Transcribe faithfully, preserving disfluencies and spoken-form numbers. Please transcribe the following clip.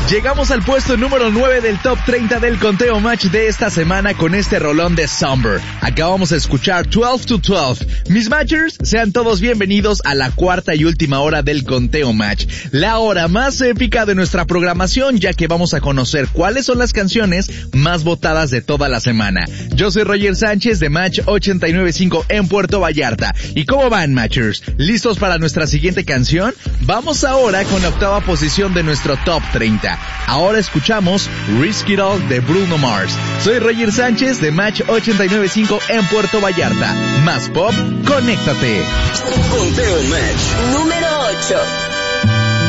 Llegamos al puesto número nueve del top treinta del conteo match de esta semana con este rolón de Somber. Acabamos de escuchar twelve to twelve. Mis matchers, sean todos bienvenidos a la cuarta y última hora del conteo match. La hora más épica de nuestra programación, ya que vamos a conocer cuáles son las canciones más votadas de toda la semana. Yo soy Roger Sánchez de Match ochenta y nueve punto cinco en Puerto Vallarta. ¿Y cómo van, matchers? ¿Listos para nuestra siguiente canción? Vamos ahora con la octava posición de nuestro top treinta. Ahora escuchamos Risk It All de Bruno Mars. Soy Roger Sánchez de Match ochenta y nueve punto cinco en Puerto Vallarta. Más pop, conéctate. Conteo Match número ocho.